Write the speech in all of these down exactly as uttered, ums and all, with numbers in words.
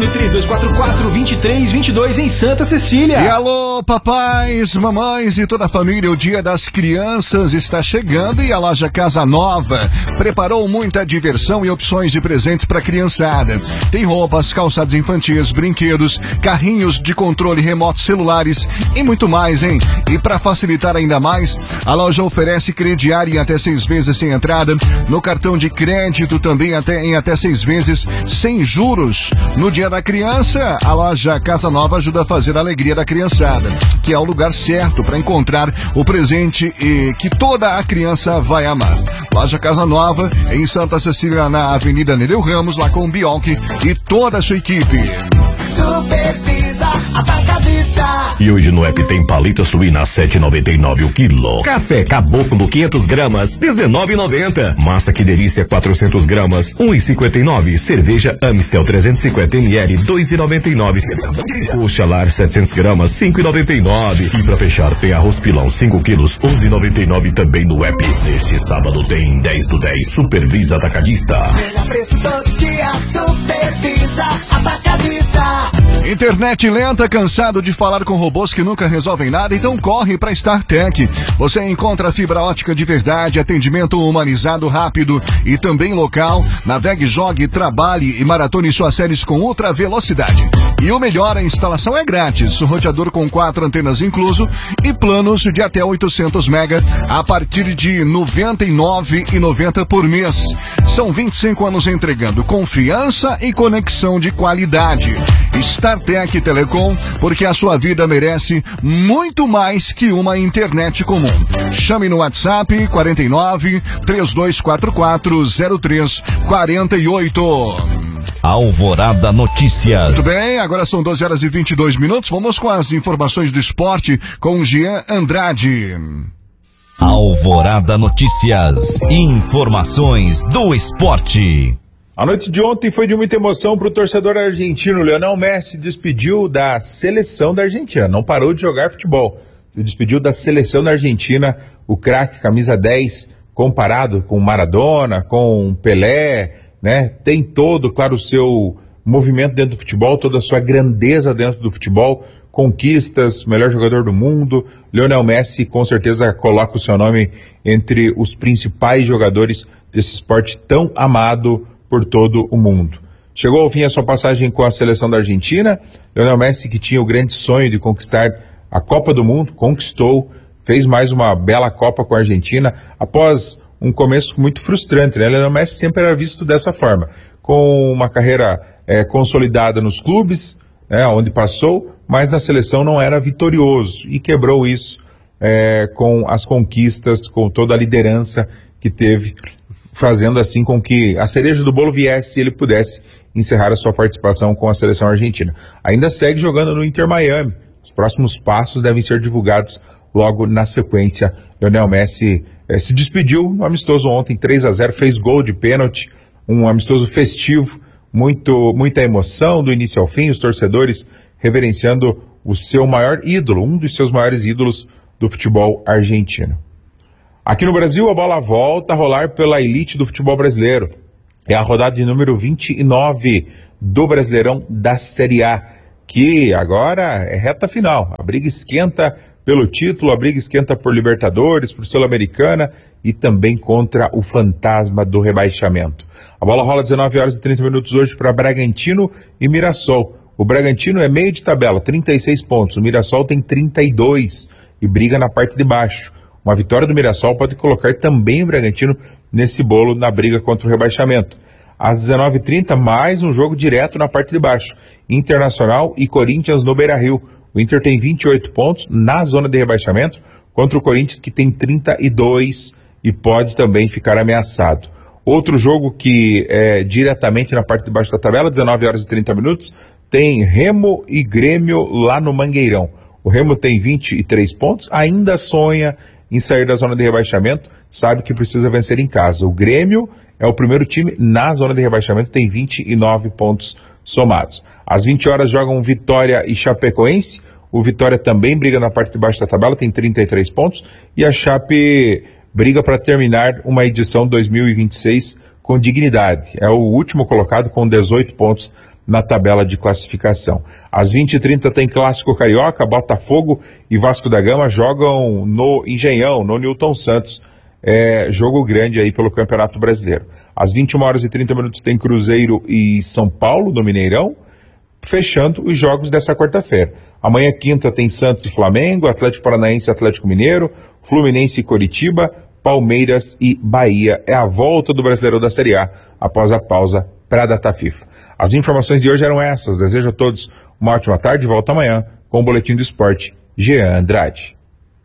telefone três dois quatro quatro, dois três dois dois em Santa Cecília. E alô, papais, mamães e toda a família, o Dia das Crianças está chegando e a loja Casa Nova preparou muita diversão e opções de presentes para a criançada. Tem roupas, calçados infantis, brinquedos, carrinhos de controle remoto, celulares e muito mais, hein? E para facilitar ainda mais, a loja oferece crediário em até seis vezes sem entrada, no cartão de crédito também até, em até seis vezes sem juros. No Dia da Criança, a loja Casa Nova ajuda a fazer a alegria da criançada, que é o lugar certo para encontrar o presente e que toda a criança vai amar. Loja Casa Nova, em Santa Cecília, na Avenida Nereu Ramos, lá com o Biolk e toda a sua equipe. Super Pizza Atacadista. E hoje no app tem paleta suína sete reais e noventa e nove o quilo. Café Caboclo quinhentas gramas, dezenove reais e noventa. Massa Que Delícia quatrocentas gramas, um real e cinquenta e nove. Cerveja Amstel trezentos e cinquenta mililitros, dois reais e noventa e nove. Coxa Lar setecentas gramas, cinco reais e noventa e nove. E pra fechar tem arroz pilão cinco quilos, onze reais e noventa e nove também no app. Neste sábado tem dez do dez Super Pizza Atacadista. Melhor preço todo dia, Super Pizza Atacadista. Internet lenta, cansado de falar com robôs que nunca resolvem nada? Então corre para StarTech. Você encontra fibra ótica de verdade, atendimento humanizado, rápido e também local. Navegue, jogue, trabalhe e maratone suas séries com ultra velocidade. E o melhor, a instalação é grátis. Roteador com quatro antenas incluso e planos de até oitocentos mega a partir de noventa e nove reais e noventa centavos por mês. São vinte e cinco anos entregando confiança e conexão de qualidade. StarTech Telecom, porque a sua vida merece muito mais que uma internet comum. Chame no WhatsApp quarenta e nove, três dois quatro quatro, zero três quatro oito. Alvorada Notícias. Muito bem, agora são doze horas e vinte e dois minutos. Vamos com as informações do esporte com o Jean Andrade. Alvorada Notícias. Informações do esporte. A noite de ontem foi de muita emoção para o torcedor argentino. Lionel Messi despediu da seleção da Argentina, não parou de jogar futebol. Se despediu da seleção da Argentina, o craque, camisa dez, comparado com Maradona, com Pelé, né? Tem todo, claro, o seu movimento dentro do futebol, toda a sua grandeza dentro do futebol, conquistas, melhor jogador do mundo. Lionel Messi com certeza coloca o seu nome entre os principais jogadores desse esporte tão amado por todo o mundo. Chegou ao fim a sua passagem com a seleção da Argentina. Lionel Messi, que tinha o grande sonho de conquistar a Copa do Mundo, conquistou, fez mais uma bela Copa com a Argentina, após um começo muito frustrante, né? Lionel Messi sempre era visto dessa forma, com uma carreira é, consolidada nos clubes, né, onde passou, mas na seleção não era vitorioso, e quebrou isso é, com as conquistas, com toda a liderança que teve, fazendo assim com que a cereja do bolo viesse e ele pudesse encerrar a sua participação com a seleção argentina. Ainda segue jogando no Inter Miami. Os próximos passos devem ser divulgados logo na sequência. Lionel Messi eh, se despediu no amistoso ontem, três a zero, fez gol de pênalti, um amistoso festivo, muito, muita emoção do início ao fim, os torcedores reverenciando o seu maior ídolo, um dos seus maiores ídolos do futebol argentino. Aqui no Brasil, a bola volta a rolar pela elite do futebol brasileiro. É a rodada de número vinte e nove do Brasileirão da Série A, que agora é reta final. A briga esquenta pelo título, a briga esquenta por Libertadores, por Sul-Americana e também contra o fantasma do rebaixamento. A bola rola dezenove horas e trinta minutos hoje para Bragantino e Mirassol. O Bragantino é meio de tabela, trinta e seis pontos. O Mirassol tem trinta e dois e briga na parte de baixo. Uma vitória do Mirassol pode colocar também o Bragantino nesse bolo na briga contra o rebaixamento. Às dezenove e trinta, mais um jogo direto na parte de baixo. Internacional e Corinthians no Beira-Rio. O Inter tem vinte e oito pontos na zona de rebaixamento contra o Corinthians, que tem trinta e dois e pode também ficar ameaçado. Outro jogo que é diretamente na parte de baixo da tabela, dezenove horas e trinta minutos, tem Remo e Grêmio lá no Mangueirão. O Remo tem vinte e três pontos, ainda sonha em sair da zona de rebaixamento, sabe que precisa vencer em casa. O Grêmio é o primeiro time na zona de rebaixamento, tem vinte e nove pontos somados. Às vinte horas jogam Vitória e Chapecoense. O Vitória também briga na parte de baixo da tabela, tem trinta e três pontos. E a Chape briga para terminar uma edição dois mil e vinte e seis com dignidade. É o último colocado com dezoito pontos na tabela de classificação. Às vinte e trinta tem Clássico Carioca, Botafogo e Vasco da Gama jogam no Engenhão, no Newton Santos. É jogo grande aí pelo Campeonato Brasileiro. Às vinte e uma horas e trinta minutos tem Cruzeiro e São Paulo no Mineirão, fechando os jogos dessa quarta-feira. Amanhã, quinta, tem Santos e Flamengo, Atlético Paranaense e Atlético Mineiro, Fluminense e Coritiba, Palmeiras e Bahia. É a volta do Brasileirão da Série A após a pausa para a data FIFA. As informações de hoje eram essas. Desejo a todos uma ótima tarde. Volta amanhã com o Boletim do Esporte. Jean Andrade.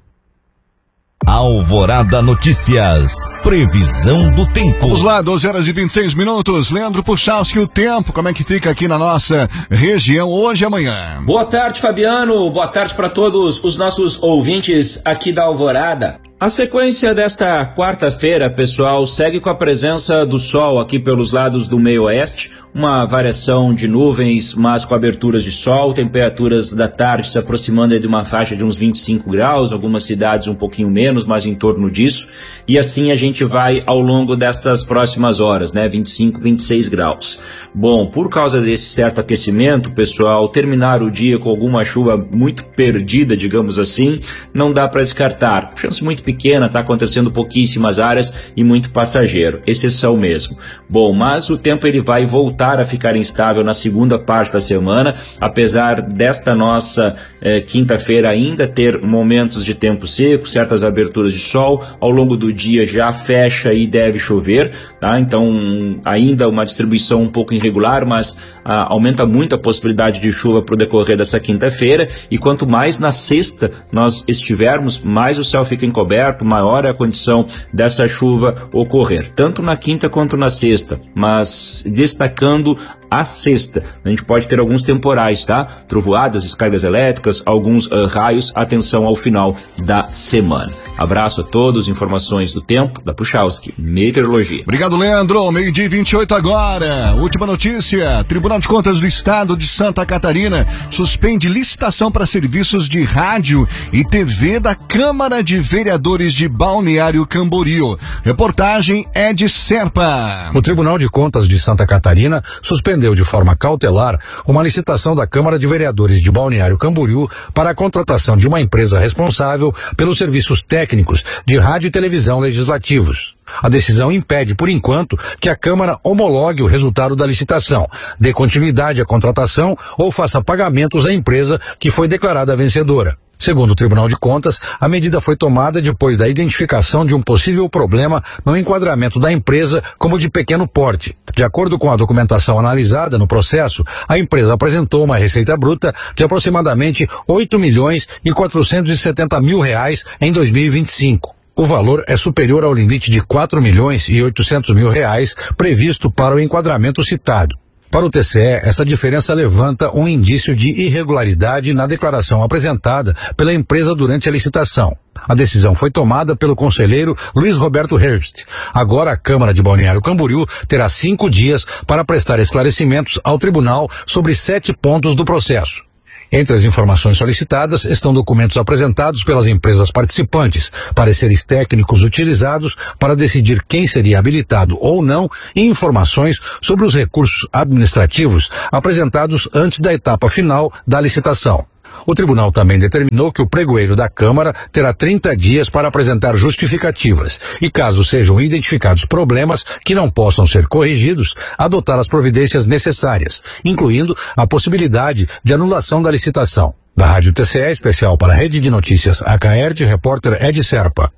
Alvorada Notícias. Previsão do tempo. Vamos lá, doze horas e vinte e seis minutos. Leandro Puchalski, o tempo, como é que fica aqui na nossa região hoje e amanhã? Boa tarde, Fabiano. Boa tarde para todos os nossos ouvintes aqui da Alvorada. A sequência desta quarta-feira, pessoal, segue com a presença do sol aqui pelos lados do meio-oeste, uma variação de nuvens, mas com aberturas de sol, temperaturas da tarde se aproximando de uma faixa de uns vinte e cinco graus, algumas cidades um pouquinho menos, mas em torno disso, e assim a gente vai ao longo destas próximas horas, né, vinte e cinco, vinte e seis graus. Bom, por causa desse certo aquecimento, pessoal, terminar o dia com alguma chuva muito perdida, digamos assim, não dá para descartar. Chance muito pequena, está acontecendo pouquíssimas áreas e muito passageiro, exceção mesmo. Bom, mas o tempo ele vai voltar a ficar instável na segunda parte da semana, apesar desta nossa eh, quinta-feira ainda ter momentos de tempo seco, certas aberturas de sol, ao longo do dia já fecha e deve chover, tá? Então ainda uma distribuição um pouco irregular, mas ah, aumenta muito a possibilidade de chuva para o decorrer dessa quinta-feira, e quanto mais na sexta nós estivermos, mais o céu fica encoberto, maior é a condição dessa chuva ocorrer, tanto na quinta quanto na sexta, mas destacando a sexta, a gente pode ter alguns temporais, tá? Trovoadas, descargas elétricas, alguns uh, raios, atenção ao final da semana. Abraço a todos, informações do tempo, da Puchalski, Meteorologia. Obrigado, Leandro. Meio-dia e vinte e oito agora. Última notícia, Tribunal de Contas do Estado de Santa Catarina suspende licitação para serviços de rádio e T V da Câmara de Vereadores de Balneário Camboriú. Reportagem é de Serpa. O Tribunal de Contas de Santa Catarina suspendeu de forma cautelar uma licitação da Câmara de Vereadores de Balneário Camboriú para a contratação de uma empresa responsável pelos serviços técnicos de rádio e televisão legislativos. A decisão impede, por enquanto, que a Câmara homologue o resultado da licitação, dê continuidade à contratação ou faça pagamentos à empresa que foi declarada vencedora. Segundo o Tribunal de Contas, a medida foi tomada depois da identificação de um possível problema no enquadramento da empresa como de pequeno porte. De acordo com a documentação analisada no processo, a empresa apresentou uma receita bruta de aproximadamente oito milhões e quatrocentos e setenta mil reais em dois mil e vinte e cinco. O valor é superior ao limite de quatro milhões e oitocentos mil reais previsto para o enquadramento citado. Para o T C E, essa diferença levanta um indício de irregularidade na declaração apresentada pela empresa durante a licitação. A decisão foi tomada pelo conselheiro Luiz Roberto Herbst. Agora a Câmara de Balneário Camboriú terá cinco dias para prestar esclarecimentos ao tribunal sobre sete pontos do processo. Entre as informações solicitadas estão documentos apresentados pelas empresas participantes, pareceres técnicos utilizados para decidir quem seria habilitado ou não e informações sobre os recursos administrativos apresentados antes da etapa final da licitação. O tribunal também determinou que o pregoeiro da Câmara terá trinta dias para apresentar justificativas e, caso sejam identificados problemas que não possam ser corrigidos, adotar as providências necessárias, incluindo a possibilidade de anulação da licitação. Da Rádio T C E, especial para a Rede de Notícias A K R, repórter Ed Serpa.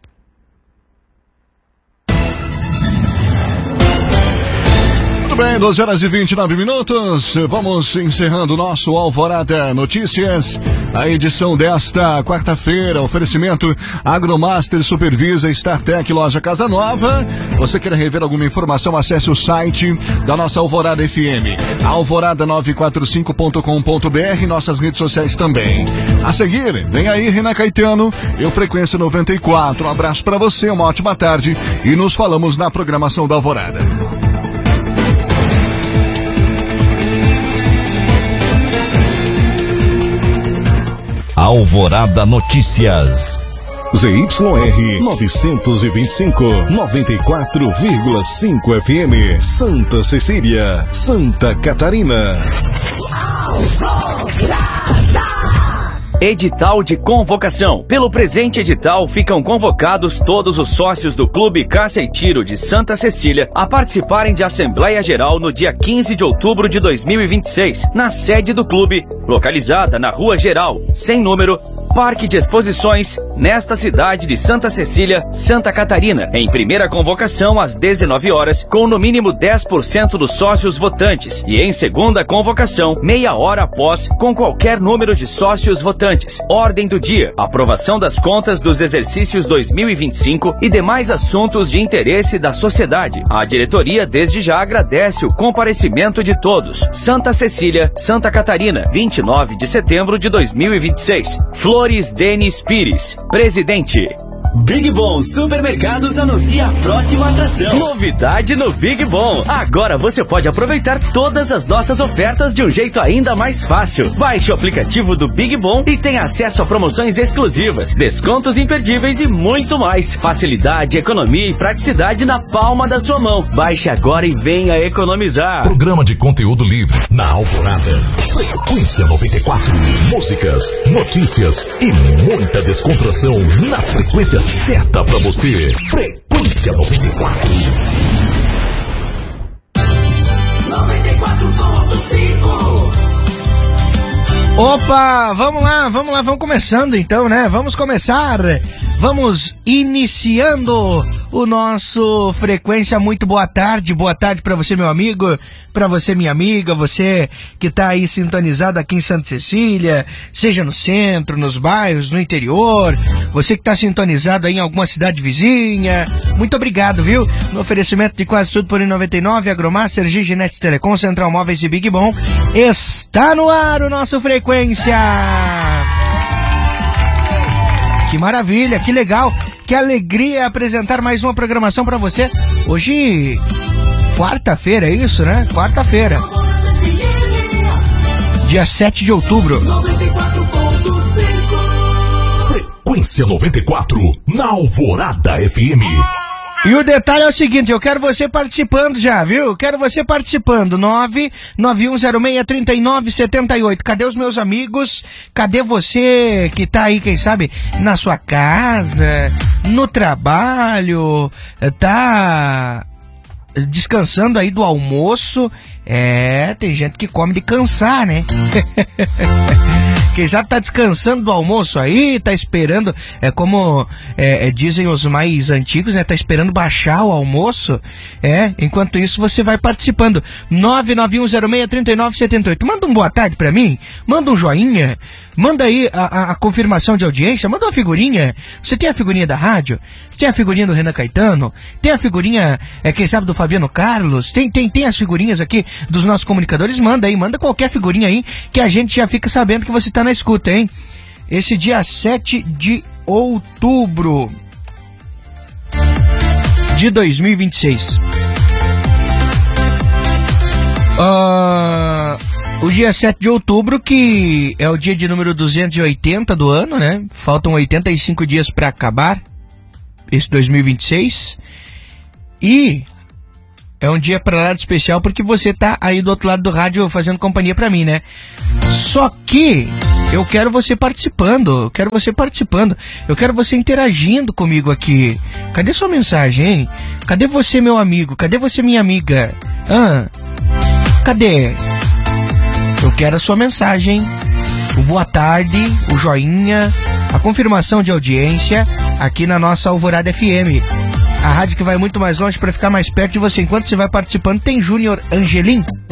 Bem, doze horas e vinte e nove minutos, vamos encerrando o nosso Alvorada Notícias, a edição desta quarta-feira, oferecimento Agromaster Supervisa, StarTech, Loja Casa Nova. Você quer rever alguma informação, acesse o site da nossa Alvorada F M, alvorada nove quatro cinco ponto com ponto b r, nossas redes sociais também. A seguir, vem aí Renan Caetano, eu Frequência noventa e quatro, um abraço para você, uma ótima tarde e nos falamos na programação da Alvorada. Alvorada Notícias. Z Y R novecentos e vinte e cinco, noventa e quatro vírgula cinco F M, Santa Cecília, Santa Catarina. Edital de convocação. Pelo presente edital, ficam convocados todos os sócios do Clube Caça e Tiro de Santa Cecília a participarem de Assembleia Geral no dia quinze de outubro de dois mil e vinte e seis, na sede do clube, localizada na Rua Geral, sem número, Parque de Exposições, nesta cidade de Santa Cecília, Santa Catarina, em primeira convocação às dezenove horas, com no mínimo dez por cento dos sócios votantes, e em segunda convocação, meia hora após, com qualquer número de sócios votantes. Ordem do dia: aprovação das contas dos exercícios dois mil e vinte e cinco e demais assuntos de interesse da sociedade. A diretoria desde já agradece o comparecimento de todos. Santa Cecília, Santa Catarina, vinte e nove de setembro de dois mil e vinte e seis. Flores Denis Pires, presidente. Big Bom Supermercados anuncia a próxima atração. Novidade no Big Bom. Agora você pode aproveitar todas as nossas ofertas de um jeito ainda mais fácil. Baixe o aplicativo do Big Bom e tenha acesso a promoções exclusivas, descontos imperdíveis e muito mais. Facilidade, economia e praticidade na palma da sua mão. Baixe agora e venha economizar. Programa de conteúdo livre na Alvorada. Frequência noventa e quatro. Músicas, notícias e muita descontração na frequência certa pra você. Frequência noventa e quatro. noventa e quatro ponto cinco. Opa, vamos lá, vamos lá, vamos começando então, né? Vamos começar. Vamos iniciando o nosso Frequência. Muito boa tarde, boa tarde para você, meu amigo, para você, minha amiga, você que tá aí sintonizado aqui em Santa Cecília, seja no centro, nos bairros, no interior, você que tá sintonizado aí em alguma cidade vizinha, muito obrigado, viu? No oferecimento de quase tudo por noventa e nove, Agromaster, Giginet Telecom, Central Móveis e Big Bom, está no ar o nosso Frequência. Que maravilha, que legal, que alegria apresentar mais uma programação para você. Hoje, quarta-feira, é isso, né? Quarta-feira. Dia sete de outubro. Frequência noventa e quatro, na Alvorada F M. E o detalhe é o seguinte, eu quero você participando já, viu? Quero você participando, nove nove um zero seis, três nove sete oito. Cadê os meus amigos? Cadê você que tá aí, quem sabe, na sua casa, no trabalho, tá descansando aí do almoço? É, tem gente que come de cansar, né? Quem sabe tá descansando do almoço aí, tá esperando, é como é, é, dizem os mais antigos, né? Tá esperando baixar o almoço, é, enquanto isso você vai participando. nove nove um zero seis, três nove sete oito. Manda um boa tarde pra mim, manda um joinha, manda aí a, a, a confirmação de audiência, manda uma figurinha. Você tem a figurinha da rádio? Você tem a figurinha do Renan Caetano? Tem a figurinha, é, quem sabe, do Fabiano Carlos? Tem, tem, tem as figurinhas aqui dos nossos comunicadores? Manda aí, manda qualquer figurinha aí, que a gente já fica sabendo que você tá na escuta, hein? Esse dia sete de outubro de dois mil e vinte e seis. Uh, o dia sete de outubro, que é o dia de número duzentos e oitenta do ano, né? Faltam oitenta e cinco dias para acabar esse dois mil e vinte e seis. E é um dia pra lá de especial porque você tá aí do outro lado do rádio fazendo companhia pra mim, né? Só que eu quero você participando, eu quero você participando, eu quero você interagindo comigo aqui. Cadê sua mensagem, hein? Cadê você, meu amigo? Cadê você, minha amiga? Ah, cadê? Eu quero a sua mensagem, o boa tarde, o joinha, a confirmação de audiência aqui na nossa Alvorada F M. A rádio que vai muito mais longe para ficar mais perto de você. Enquanto você vai participando, tem Júnior Angelim.